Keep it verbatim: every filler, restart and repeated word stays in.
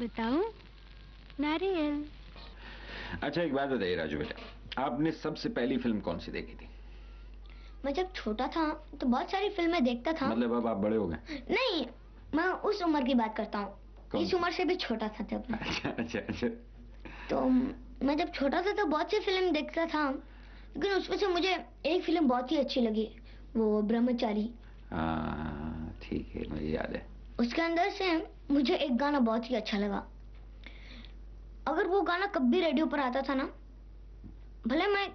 बताऊं? नारियल। अच्छा एक बात बताइए राजू बेटा, आपने सबसे पहली फिल्म कौन सी देखी थी? मैं जब छोटा था तो बहुत सारी फिल्में देखता था। मतलब अब आप बड़े हो गए? नहीं, मैं उस उम्र की बात करता हूँ, इस उम्र से भी छोटा था तब। अच्छा अच्छा अच्छा। तो मैं जब छोटा था तो बहुत सी फिल्म देखता था, लेकिन उसमें से मुझे एक फिल्म बहुत ही अच्छी लगी, वो ब्रह्मचारी। हाँ ठीक है, मुझे याद है। उसके अंदर से मुझे एक गाना बहुत ही अच्छा लगा। अगर वो गाना कभी रेडियो पर आता था ना, भले मैं